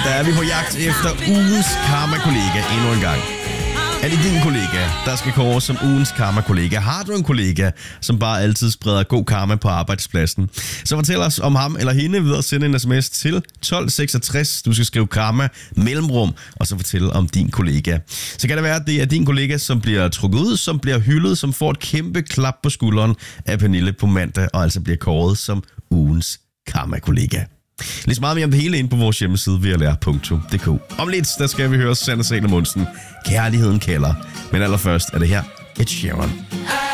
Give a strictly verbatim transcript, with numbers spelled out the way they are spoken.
Der er vi på jagt efter ugens karma-kollega endnu en gang. Er det din kollega, der skal kåre som ugens karma-kollega? Har du en kollega, som bare altid spreder god karma på arbejdspladsen? Så fortæl os om ham eller hende ved at sende en sms til tolv seksogtres. Du skal skrive karma mellemrum, og så fortælle om din kollega. Så kan det være, at det er din kollega, som bliver trukket ud, som bliver hyldet, som får et kæmpe klap på skulderen af Pernille på mandag, og altså bliver kåret som ugens karma-kollega. Læs meget mere om det hele ind på vores hjemmeside v l r punktum d k. Om lidt, der skal vi høre Sanne Salomonsen. Kærligheden kalder. Men allerførst er det her et Sharon.